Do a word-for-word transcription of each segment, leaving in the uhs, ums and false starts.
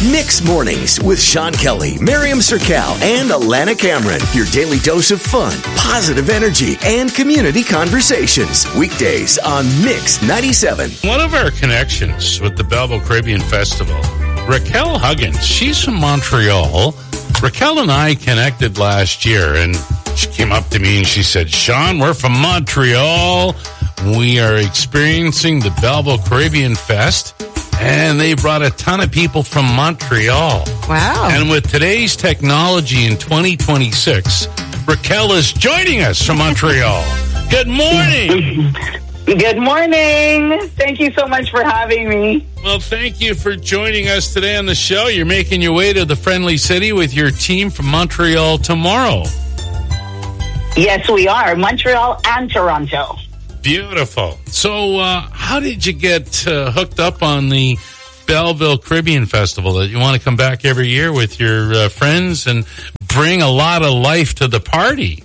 Mix Mornings with Sean Kelly, Miriam Sercal, and Alana Cameron. Your daily dose of fun, positive energy, and community conversations. Weekdays on Mix ninety-seven. One of our connections with the Belleville Caribbean Festival, Raquel Huggins, she's from Montreal. Raquel and I connected last year, and she came up to me and she said, Sean, we're from Montreal. We are experiencing the Belleville Caribbean Fest, and they brought a ton of people from Montreal. Wow. And with today's technology in twenty twenty-six, Raquel is joining us from Montreal. Good morning. Good morning. Thank you so much for having me. Well, thank you for joining us today on the show. You're making your way to the Friendly City with your team from Montreal tomorrow. Yes, we are. Montreal and Toronto. Beautiful. So, uh, how did you get uh, hooked up on the Belleville Caribbean Festival that you want to come back every year with your uh, friends and bring a lot of life to the party?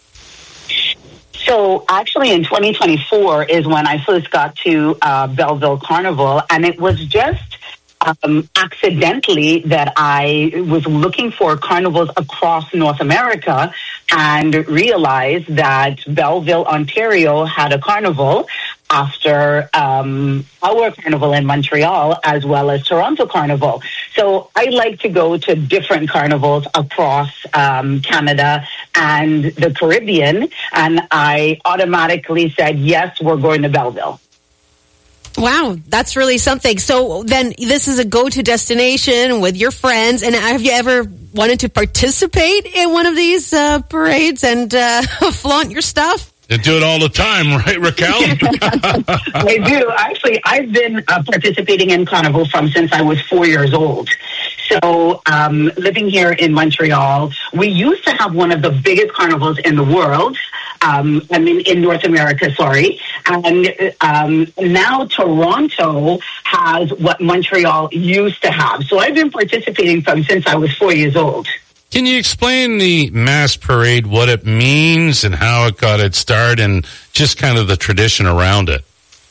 So actually in twenty twenty-four is when I first got to uh, Belleville Carnival, and it was just um, accidentally that I was looking for carnivals across North America and realized that Belleville, Ontario had a carnival after um, our carnival in Montreal, as well as Toronto Carnival. So I like to go to different carnivals across um, Canada and the Caribbean, and I automatically said, yes, we're going to Belleville. Wow, that's really something. So then this is a go-to destination with your friends, and have you ever wanted to participate in one of these uh, parades and uh, flaunt your stuff? You do it all the time, right, Raquel? I do. Actually, I've been uh, participating in Carnival from since I was four years old. So um, living here in Montreal, we used to have one of the biggest carnivals in the world. Um, I mean, in North America, sorry. And um, now Toronto has what Montreal used to have. So I've been participating from since I was four years old. Can you explain the mass parade, what it means and how it got its start and just kind of the tradition around it?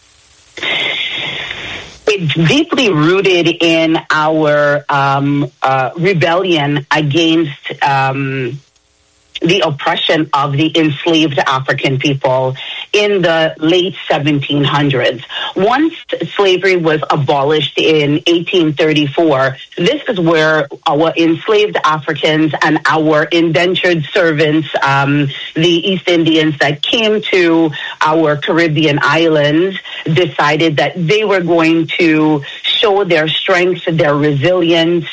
It's deeply rooted in our um, uh, rebellion against um, the oppression of the enslaved African people in the late seventeen hundreds. Once slavery was abolished in eighteen thirty-four, this is where our enslaved Africans and our indentured servants, um, the East Indians that came to our Caribbean islands, decided that they were going to show their strength, their resilience,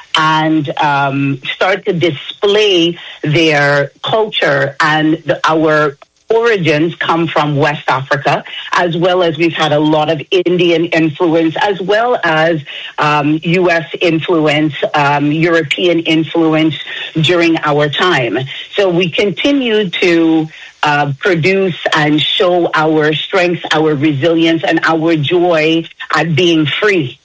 and um, start to display their culture. And the, our origins come from West Africa, as well as we've had a lot of Indian influence, as well as um, U S influence, um, European influence during our time. So we continue to uh, produce and show our strength, our resilience, and our joy at being free.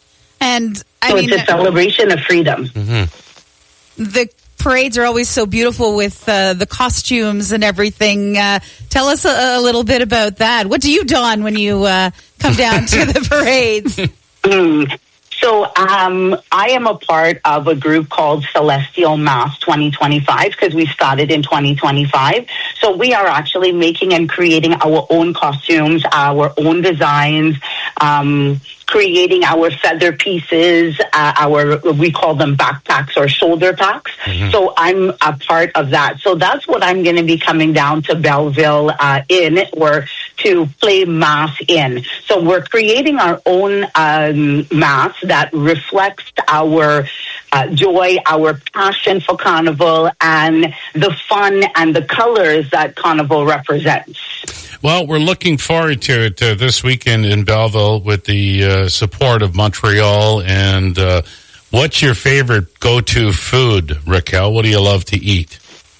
And I so mean, it's a celebration of freedom. Mm-hmm. The parades are always so beautiful with uh, the costumes and everything. Uh, tell us a, a little bit about that. What do you don when you uh, come down to the parades? Mm. So um, I am a part of a group called Celestial Mass twenty twenty-five because we started in twenty twenty-five. So we are actually making and creating our own costumes, our own designs, um, creating our feather pieces, uh, our we call them backpacks or shoulder packs. Mm-hmm. So I'm a part of that. So that's what I'm going to be coming down to Belleville uh, in, or to play mass in. So we're creating our own um, mass that reflects our uh, joy, our passion for Carnival, and the fun and the colors that Carnival represents. Well, we're looking forward to it uh, this weekend in Belleville with the uh, support of Montreal. And uh, what's your favorite go-to food, Raquel? What do you love to eat?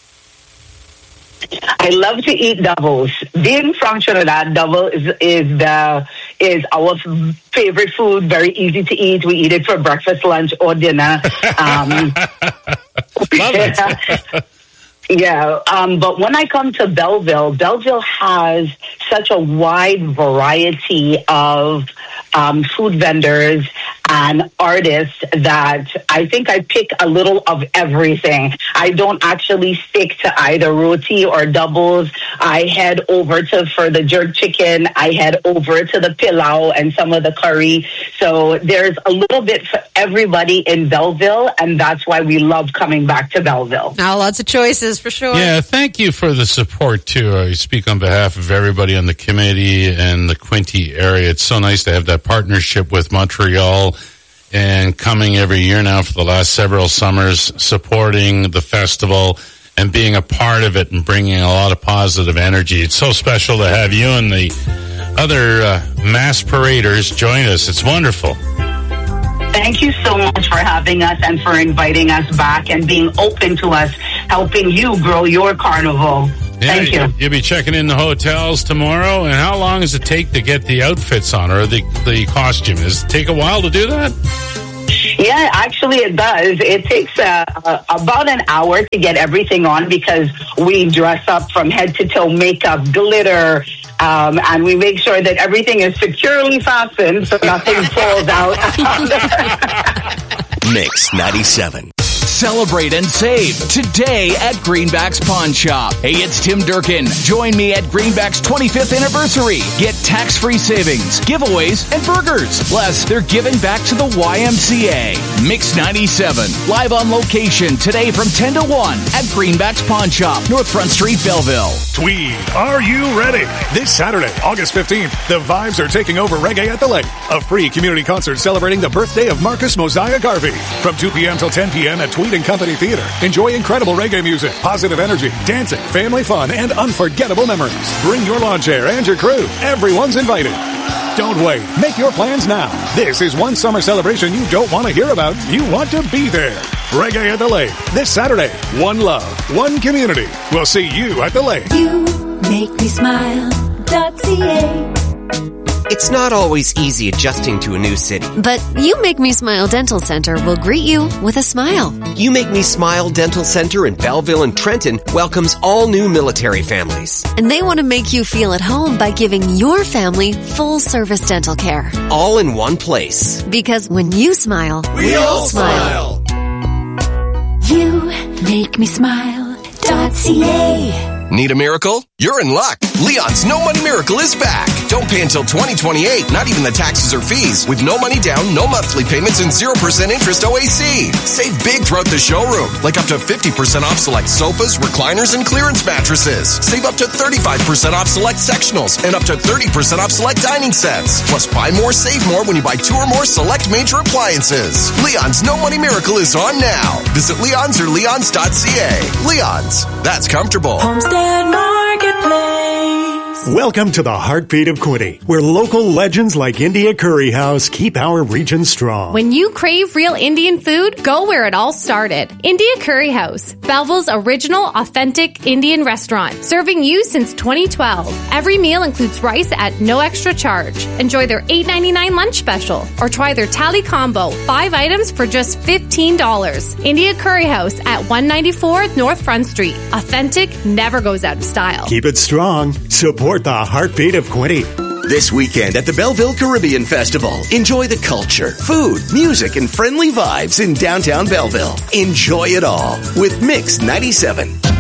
I love to eat doubles. Being from Trinidad, double is is the is our favorite food. Very easy to eat. We eat it for breakfast, lunch, or dinner. Um, love it. Yeah, um, but when I come to Belleville, Belleville has such a wide variety of um, food vendors an artist that I think I pick a little of everything. I don't actually stick to either roti or doubles. I head over to, for the jerk chicken, I head over to the pilau and some of the curry. So there's a little bit for everybody in Belleville, and that's why we love coming back to Belleville. Now, lots of choices for sure. Yeah, thank you for the support, too. I speak on behalf of everybody on the committee and the Quinte area. It's so nice to have that partnership with Montreal and coming every year now for the last several summers, supporting the festival and being a part of it and bringing a lot of positive energy. It's so special to have you and the other uh, mass paraders join us. It's wonderful. Thank you so much for having us and for inviting us back and being open to us, helping you grow your carnival. Yeah, Thank you. You'll be checking in the hotels tomorrow. And how long does it take to get the outfits on or the, the costume? Does it take a while to do that? Yeah, actually it does. It takes uh, uh, about an hour to get everything on because we dress up from head to toe, makeup, glitter, um, and we make sure that everything is securely fastened so nothing falls out. Mix ninety-seven. Celebrate and save today at Greenback's Pawn Shop. Hey, it's Tim Durkin. Join me at Greenback's twenty-fifth anniversary. Get tax-free savings, giveaways, and burgers. Plus, they're giving back to the Y M C A. Mix ninety-seven, live on location today from ten to one at Greenback's Pawn Shop, North Front Street, Belleville. Tweed, are you ready? This Saturday, August fifteenth, the Vibes are taking over Reggae at the Lake, a free community concert celebrating the birthday of Marcus Mosiah Garvey. From two p.m. till ten p.m. at Tweed and Company Theater. Enjoy incredible reggae music, positive energy, dancing, family fun, and unforgettable memories. Bring your lawn chair and your crew. Everyone's invited. Don't wait. Make your plans now. This is one summer celebration you don't want to hear about. You want to be there. Reggae at the Lake. This Saturday. One love. One community. We'll see you at the Lake. You make me smile. .ca. It's not always easy adjusting to a new city. But You Make Me Smile Dental Center will greet you with a smile. You Make Me Smile Dental Center in Belleville and Trenton welcomes all new military families. And they want to make you feel at home by giving your family full-service dental care. All in one place. Because when you smile, we, we all smile. smile. You Make Me Smile .ca. Need a miracle? You're in luck. Leon's No Money Miracle is back. Don't pay until twenty twenty-eight, not even the taxes or fees, with no money down, no monthly payments, and zero percent interest O A C. Save big throughout the showroom, like up to fifty percent off select sofas, recliners, and clearance mattresses. Save up to thirty-five percent off select sectionals, and up to thirty percent off select dining sets. Plus, buy more, save more when you buy two or more select major appliances. Leon's No Money Miracle is on now. Visit Leon's or Leon's dot C A. Leon's. That's comfortable. Homestead Marketplace. Welcome to the heartbeat of Quinte, where local legends like India Curry House keep our region strong. When you crave real Indian food, go where it all started. India Curry House, Belleville's original, authentic Indian restaurant, serving you since twenty twelve. Every meal includes rice at no extra charge. Enjoy their eight ninety-nine lunch special, or try their Thali combo, five items for just fifteen dollars. India Curry House at one ninety-four North Front Street. Authentic, never goes out of style. Keep it strong. Support the heartbeat of Quinte. This weekend at the Belleville Caribbean Festival, enjoy the culture, food, music, and friendly vibes in downtown Belleville. Enjoy it all with Mix ninety-seven.